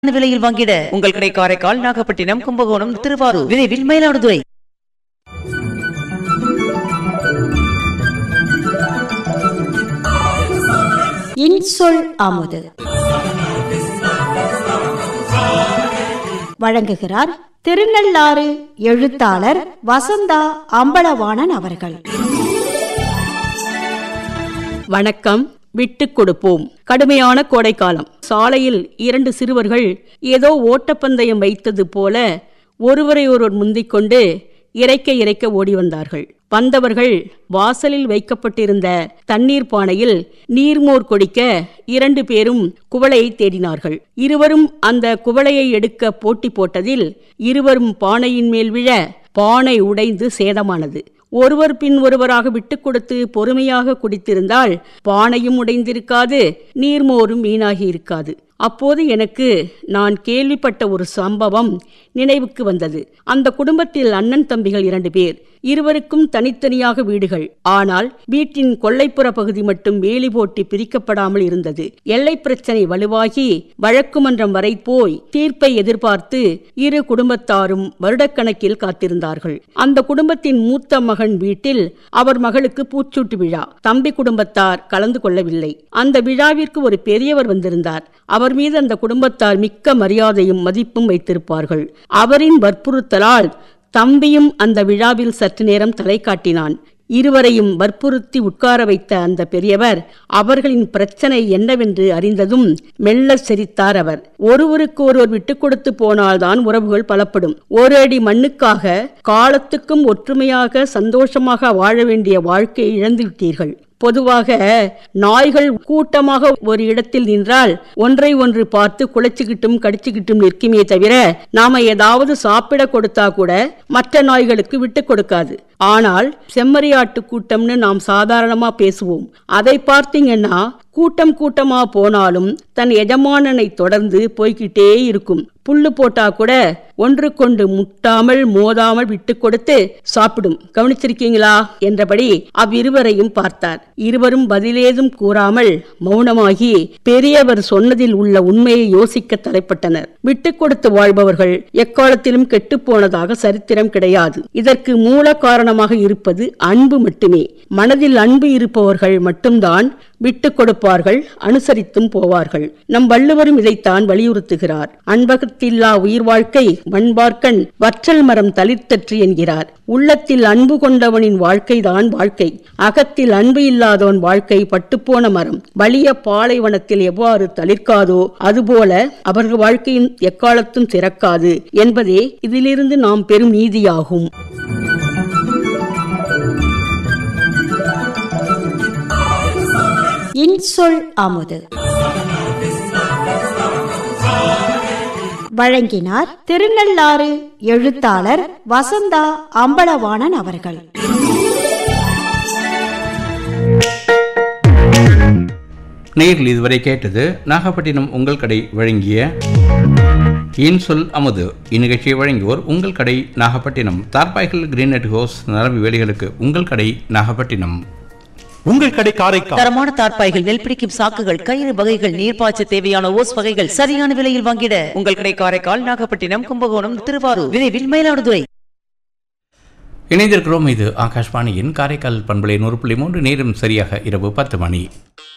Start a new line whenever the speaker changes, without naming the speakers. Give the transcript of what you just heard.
விலையில் வாங்கிட உங்கள் கடை காரைக்கால், நாகப்பட்டினம், கும்பகோணம், திருவாரூர், விரைவில் மயிலாடுதுறை.
இன்சொல் அமுது வழங்குகிறார் திருநள்ளாறு எழுத்தாளர் வசந்தா அம்பலவாணன் அவர்கள்.
வணக்கம். விட்டுக் கொடுப்போம். கடுமையான கோடைக்காலம். சாலையில் 2 சிறுவர்கள் ஏதோ ஓட்டப்பந்தயம் வைத்தது போல ஒருவரை ஒருவர் முந்திக்கொண்டு இறைக்க ஓடி வந்தார்கள். வந்தவர்கள் வாசலில் வைக்கப்பட்டிருந்த தண்ணீர் பானையில் நீர்மோர் கொடிக்க 2 பேரும் குவளையை தேடினார்கள். இருவரும் அந்த குவளையை எடுக்க போட்டி போட்டதில் இருவரும் பானையின் மேல் விழ பானை உடைந்து சேதமானது. ஒருவர் பின் ஒருவராக விட்டுக் கொடுத்து பொறுமையாக குடித்திருந்தால் பானையும் உடைந்திருக்காது, நீர்மோரும் வீணாகி இருக்காது. அப்போது எனக்கு நான் கேள்விப்பட்ட ஒரு சம்பவம் நினைவுக்கு வந்தது. அந்த குடும்பத்தில் அண்ணன் தம்பிகள் 2 பேர். இருவருக்கும் தனித்தனியாக வீடுகள். ஆனால் வீட்டின் கொல்லைப்புற பகுதி மட்டும் வேலி போட்டு பிரிக்கப்படாமல் இருந்தது. எல்லை பிரச்சனை வலுவாகி வழக்கு மன்றம் வரை போய் தீர்ப்பை எதிர்பார்த்து இரு குடும்பத்தாரும் வருடக்கணக்கில் காத்திருந்தார்கள். அந்த குடும்பத்தின் மூத்த மகன் வீட்டில் அவர் மகளுக்கு பூச்சூட்டு விழா. தம்பி குடும்பத்தார் கலந்து கொள்ளவில்லை. அந்த விழாவிற்கு ஒரு பெரியவர் வந்திருந்தார். அவர் மீது அந்த குடும்பத்தார் மிக்க மரியாதையும் மதிப்பும் வைத்திருப்பார்கள். அவரின் வற்புறுத்தலால் தம்பியும் அந்த விழாவில் சற்று நேரம் தலை காட்டினான். இருவரையும் வற்புறுத்தி உட்கார வைத்த அந்த பெரியவர் அவர்களின் பிரச்சனை என்னவென்று அறிந்ததும் மெல்ல சிரித்தார். அவர் ஒருவருக்கு ஒருவர் விட்டுக் கொடுத்து போனால்தான் உறவுகள் பலப்படும். ஒரு அடி மண்ணுக்காக காலத்துக்கும் ஒற்றுமையாக சந்தோஷமாக வாழ வேண்டிய வாழ்க்கையை இழந்துவிட்டீர்கள். பொதுவாக நாய்கள் கூட்டமாக ஒரு இடத்தில் நின்றால் ஒன்றை ஒன்று பார்த்து குலைச்சுக்கிட்டும் கடிச்சுக்கிட்டும் நிற்குமே தவிர நாம ஏதாவது சாப்பிட கொடுத்தா கூட மற்ற நாய்களுக்கு விட்டு கொடுக்காது. ஆனால் செம்மறியாட்டு கூட்டம்னு நாம் சாதாரணமா பேசுவோம். அதை பார்த்தீங்கன்னா கூட்டமா போனாலும் தன் எஜமானனை தொடர்ந்து போய்கிட்டே இருக்கும். புல்லு போட்டா கூட ஒன்றுக்கொண்டு முட்டாமல் மோதாமல் விட்டு கொடுத்து சாப்பிடும். கவனிச்சிருக்கீங்களா என்றபடி அவ்விருவரையும் பார்த்தார். இருவரும் பதிலேதும் கூறாமல் மௌனமாகி பெரியவர் சொன்னதில் உள்ள உண்மையை யோசிக்க தலைப்பட்டனர். விட்டு கொடுத்து வாழ்பவர்கள் எக்காலத்திலும் கெட்டுப்போனதாக சரித்திரம் கிடையாது. இதற்கு மூல காரணமாக இருப்பது அன்பு மட்டுமே. மனதில் அன்பு இருப்பவர்கள் மட்டும்தான் விட்டு கொடுப்பார்கள், அனுசரித்தும் போவார்கள். நம் வள்ளுவரும் இதைத்தான் வலியுறுத்துகிறார். அன்பகத்தில்லா உயிர் வாழ்க்கை மண்பார்க்கன் வற்றல் மரம் தளிர்த்தற்று என்கிறார். உள்ளத்தில் அன்பு கொண்டவனின் வாழ்க்கைதான் வாழ்க்கை. அகத்தில் அன்பு இல்லாதவன் வாழ்க்கை பட்டுப்போன மரம். வலிய பாலைவனத்தில் எவ்வாறு தளிர்க்காதோ அதுபோல அவர்கள் வாழ்க்கையும் எக்காலத்தும் சிறக்காது என்பதே இதிலிருந்து நாம் பெறும் நீதியாகும்.
இன்சொல் அமுது வழங்கினார் திருநள்ளாறு எழுத்தாளர் வசந்தா அம்பலவாணன் அவர்கள்.
நேரில் இதுவரை கேட்டது நாகப்பட்டினம் உங்கள் கடை வழங்கிய இன்சொல் அமுது. இந்நிகழ்ச்சியை வழங்கியோர் உங்கள் கடை நாகப்பட்டினம். தார்பாய்கள் கிரீனட் ஹவுஸ் நரம்பு வேலிகளுக்கு உங்கள் கடை நாகப்பட்டினம்.
உங்கள் கடை காரைக்கால்.
தரமான தார்பாய்கள், நெல் பிடிக்கும் சாக்குகள், கயிறு வகைகள், நீர்ப்பாய்ச்ச தேவையான ஓஸ் வகைகள் சரியான விலையில் வாங்கிட உங்கள் கடை காரைக்கால், நாகப்பட்டினம், கும்பகோணம், திருவாரூர், விரைவில் மயிலாடுதுறை.
இணைந்திருக்கிறோம். இது ஆகாஷ்வாணியின் காரைக்கால் பண்பலை 100.3. நேரம் சரியாக இரவு 10 மணி.